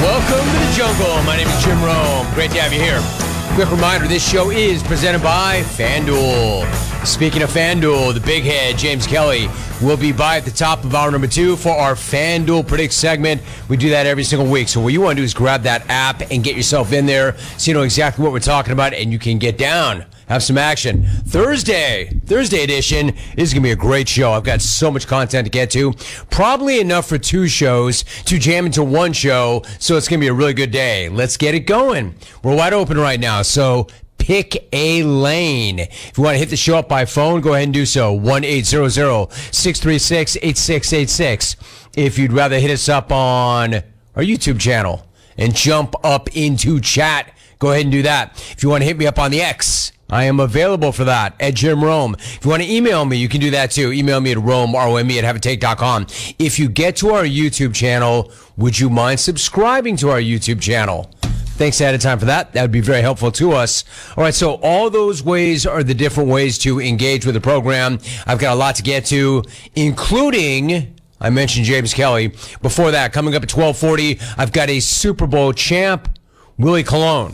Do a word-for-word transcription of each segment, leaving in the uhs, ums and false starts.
Welcome to the jungle. My name is Jim Rome. Great to have you here. Quick reminder, this show is presented by FanDuel. Speaking of FanDuel, the big head, James Kelly, will be by at the top of hour number two for our FanDuel Predict segment. We do that every single week. So what you want to do is grab that app and get yourself in there so you know exactly what we're talking about and you can get down. Have some action. Thursday, Thursday edition, this is going to be a great show. I've got so much content to get to. Probably enough for two shows to jam into one show, so it's going to be a really good day. Let's get it going. We're wide open right now, so pick a lane. If you want to hit the show up by phone, go ahead and do so. one eight hundred, six three six, eight six eight six. If you'd rather hit us up on our YouTube channel and jump up into chat, go ahead and do that. If you want to hit me up on the X, I am available for that at Jim Rome. If you want to email me, you can do that too. Email me at Rome, R O M E, at have a take dot com. If you get to our YouTube channel, would you mind subscribing to our YouTube channel? Thanks ahead of time for that. That would be very helpful to us. All right, so all those ways are the different ways to engage with the program. I've got a lot to get to, including, I mentioned James Kelly. Before that, coming up at twelve forty, I've got a Super Bowl champ, Willie Colon.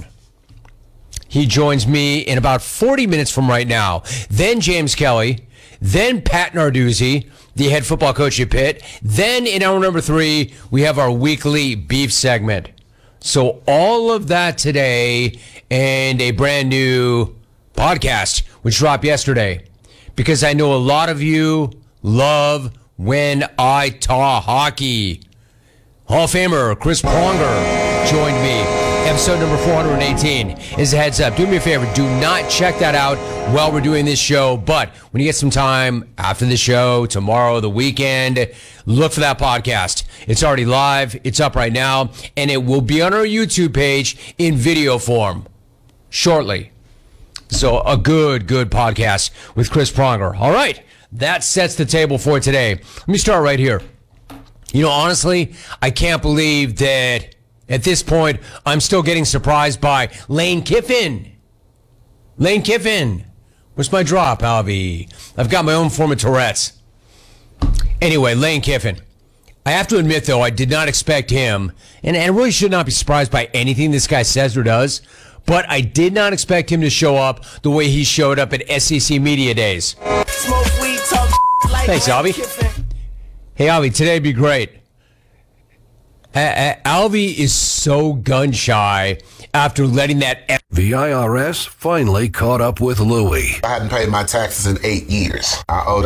He joins me in about forty minutes from right now. Then James Kelly. Then Pat Narduzzi, the head football coach at Pitt. Then in hour number three, we have our weekly beef segment. So all of that today and a brand new podcast, which dropped yesterday. Because I know a lot of you love when I talk hockey. Hall of Famer Chris Pronger joined me. Episode number four hundred eighteen is a heads up. Do me a favor. Do not check that out while we're doing this show. But when you get some time after the show, tomorrow, the weekend, look for that podcast. It's already live. It's up right now. And it will be on our YouTube page in video form shortly. So a good, good podcast with Chris Pronger. All right. That sets the table for today. Let me start right here. You know, honestly, I can't believe that at this point, I'm still getting surprised by Lane Kiffin. Lane Kiffin. Where's my drop, Alvy? I've got my own form of Tourette's. Anyway, Lane Kiffin. I have to admit, though, I did not expect him, and I really should not be surprised by anything this guy says or does, but I did not expect him to show up the way he showed up at S E C Media Days. Smoke weed, talk like Thanks, Alvy. Hey, Alvy, today'd be great. Uh, Alvy is so gun-shy after letting that... F- the I R S finally caught up with Louie. I hadn't paid my taxes in eight years. I owed